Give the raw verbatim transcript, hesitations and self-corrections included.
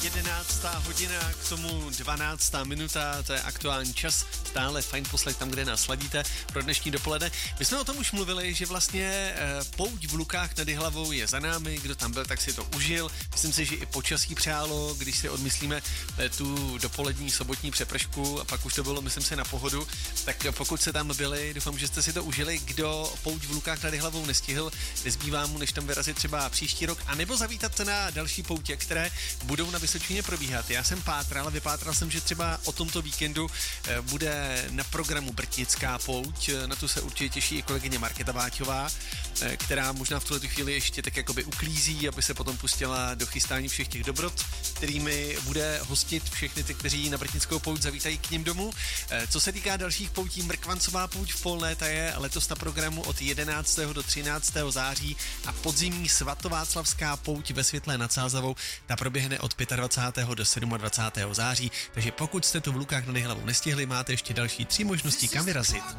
jedenáctá hodina, k tomu dvanáctá minuta, to je aktuální čas, stále fajn poslech tam, kde nás sladíte pro dnešní dopoledne. My jsme o tom už mluvili, že vlastně e, pouť v Lukách nad Jihlavou je za námi, kdo tam byl, tak si to užil. Myslím si, že i počasí přálo, když si odmyslíme e, tu dopolední sobotní přepršku a pak už to bylo, myslím si, na pohodu, tak pokud se tam byli, doufám, že jste si to užili. Kdo pouť v Lukách nad Jihlavou nestihl, nezbývá mu, než tam vyrazit třeba příští rok, anebo zavítat na další poutě, které budou na Vysočině probíhat. Já jsem pátral a vypátral jsem, že třeba o tomto víkendu e, bude na programu Brtnická pouť, na tu se určitě těší i kolegyně Markéta Váťová, která možná v tuhle chvíli ještě tak jakoby uklízí, aby se potom pustila do chystání všech těch dobrot, kterými bude hostit všechny ty, kteří na Brtnickou pouť zavítají k ním domů. Co se týká dalších poutí, Mrkvancová pouť v Polné, ta je letos na programu od jedenáctého do třináctého září a podzimní svatováclavská pouť ve Světlé nad Sázavou, ta proběhne od dvacátého pátého do dvacátého sedmého září, takže pokud jste tu v Lukách nad Jihlavou nestihli, máte ještě další tři možnosti, kam vyrazit.